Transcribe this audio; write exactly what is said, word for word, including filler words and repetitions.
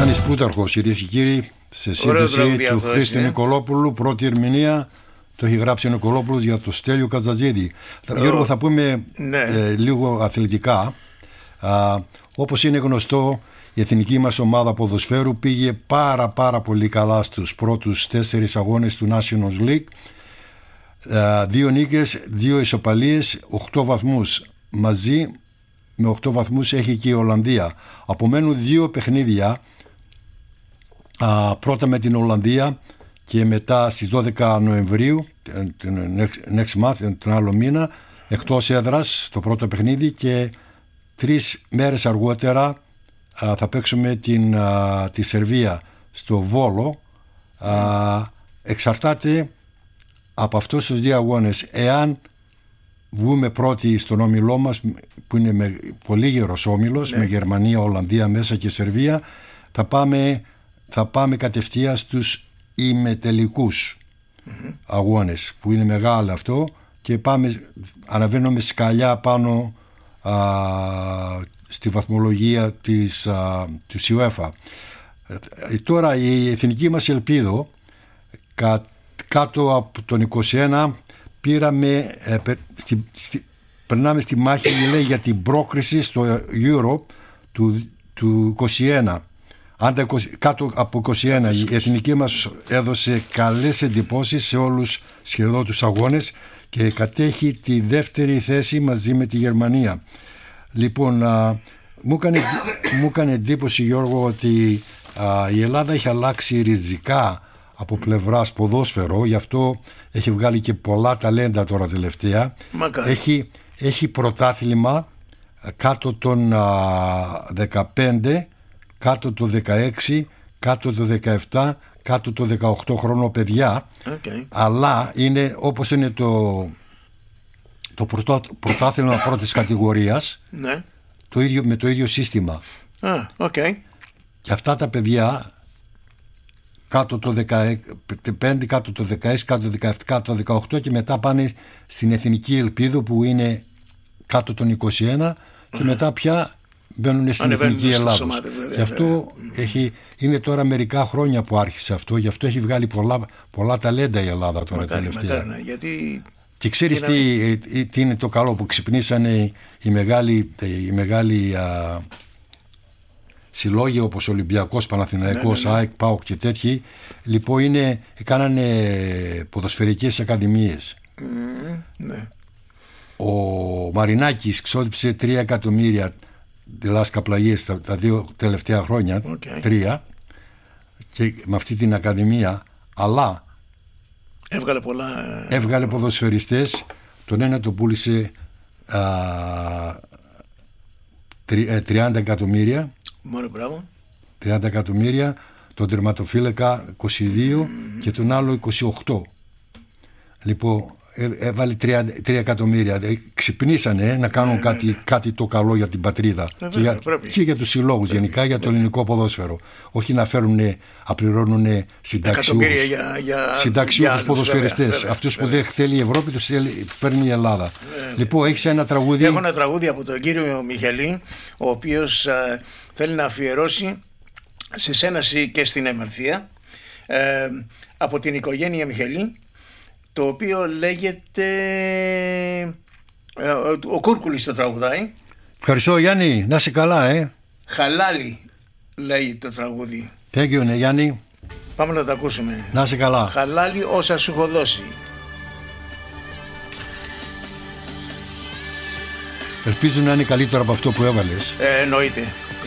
Γιάννης Πούταρχος, κυρίες και κύριοι, σε σύνθεση του Χρήστου Νικολόπουλου. Πρώτη ερμηνεία το έχει γράψει ο Νικολόπουλος για το Στέλιο Καζατζίδη. Oh. Γιώργο, θα πούμε ναι. ε, λίγο αθλητικά. Α, όπως είναι γνωστό, η εθνική μας ομάδα ποδοσφαίρου πήγε πάρα πάρα πολύ καλά στους πρώτους τέσσερις αγώνες του Nations League. Α, δύο νίκες, δύο ισοπαλίες, οκτώ βαθμούς μαζί. Με οκτώ βαθμούς έχει και η Ολλανδία. Απομένουν δύο παιχνίδια. Α, πρώτα με την Ολλανδία και μετά στις δώδεκα Νοεμβρίου, next month, τον άλλο μήνα, εκτός έδρας το πρώτο παιχνίδι, και τρεις μέρες αργότερα α, θα παίξουμε την, α, τη Σερβία στο Βόλο. Α, εξαρτάται από αυτούς τους δύο αγώνες. Εάν βγούμε πρώτοι στον όμιλό μας, που είναι με, πολύ γερός όμιλος, ναι. με Γερμανία, Ολλανδία μέσα και Σερβία, θα πάμε, θα πάμε κατευθείαν στους ημετελικούς mm-hmm. αγώνες, που είναι μεγάλο αυτό, και πάμε, αναβαίνουμε σκαλιά πάνω α, στη βαθμολογία της, α, του UEFA. Ε, τώρα η εθνική μας ελπίδο, κα, κάτω από τον είκοσι ένα, πήραμε, ε, στη, στη, περνάμε στη μάχη, λέει, για την πρόκριση στο Euro του, του είκοσι ένα. Αν τα, κάτω από είκοσι ένα η εθνική μας έδωσε καλές εντυπώσεις σε όλους σχεδόν τους αγώνες και κατέχει τη δεύτερη θέση μαζί με τη Γερμανία. Λοιπόν, α, μου έκανε, μου έκανε εντύπωση, Γιώργο, ότι α, η Ελλάδα έχει αλλάξει ριζικά από πλευράς ποδόσφαιρο, γι' αυτό έχει βγάλει και πολλά ταλέντα τώρα τελευταία. Έχει, έχει πρωτάθλημα κάτω των α, δεκαπέντε, κάτω το δεκαέξι, κάτω το δεκαεπτά, κάτω το δεκαοκτώ χρόνο παιδιά, okay. αλλά είναι όπως είναι το, το πρωτά, πρωτάθλημα πρώτης κατηγορίας, ναι. το ίδιο, με το ίδιο σύστημα. Ah, okay. Και αυτά τα παιδιά κάτω το δεκαπέντε, κάτω το δεκαέξι, κάτω το δεκαεπτά, κάτω το δεκαοκτώ, και μετά πάνε στην Εθνική Ελπίδο που είναι κάτω των είκοσι ένα, και mm. μετά πια μπαίνουν στην Εθνική Ελλάδος. Γι' αυτό mm. έχει, είναι τώρα μερικά χρόνια που άρχισε αυτό, γι' αυτό έχει βγάλει πολλά, πολλά ταλέντα η Ελλάδα τώρα μακάρι, τελευταία. Μακάρι, ναι, γιατί... Και ξέρεις τι, τι είναι το καλό, που ξυπνήσανε οι μεγάλοι, οι μεγάλοι α, συλλόγοι όπως Ολυμπιακός, Παναθηναϊκός, ναι, ναι, ναι. ΑΕΚ, ΠΑΟΚ και τέτοιοι. Λοιπόν, είναι, κάνανε ποδοσφαιρικές ακαδημίες. Mm, ναι. Ο Μαρινάκης ξόδεψε τρία εκατομμύρια δελάσκα πλαγίες τα, τα δύο τελευταία χρόνια, okay. τρία, και με αυτή την ακαδημία, αλλά έβγαλε πολλά, έβγαλε ποδοσφαιριστές. Τον ένα το πούλησε α, τριάντα εκατομμύρια. Μόνο μπράβο. τριάντα εκατομμύρια, τον τερματοφύλακα είκοσι δύο mm-hmm. και τον άλλο είκοσι οκτώ. Λοιπόν, έβαλε τρία εκατομμύρια. Ξυπνήσανε ε, να κάνουν ναι, κάτι, ναι. κάτι το καλό για την πατρίδα ε, και, για, και για τους συλλόγους πρέπει, γενικά, για το πρέπει. ελληνικό ποδόσφαιρο. Όχι να φέρουν, να πληρώνουν συνταξιούχους, για, για, συνταξιούχους για ποδοσφαιριστές. βέβαια, Αυτούς βέβαια. που δεν θέλει η Ευρώπη, τους θέλει, παίρνει η Ελλάδα. Βέβαια. Λοιπόν, έχεις ένα τραγούδι. Έχω ένα τραγούδι από τον κύριο Μιχελή, ο οποίος α, θέλει να αφιερώσει σε σένα και στην Εμερθία, ε, από την οικογένεια Μιχελή, το οποίο λέγεται ε, ο Κούρκουλης το τραγουδάει. Ευχαριστώ, Γιάννη, να είσαι καλά. ε. Χαλάλι λέει το τραγούδι. Thank you, ναι, Γιάννη. Πάμε να το ακούσουμε. Να είσαι καλά. Χαλάλι όσα σου έχω δώσει. Ελπίζω να είναι καλύτερο από αυτό που έβαλες. ε, Εννοείται.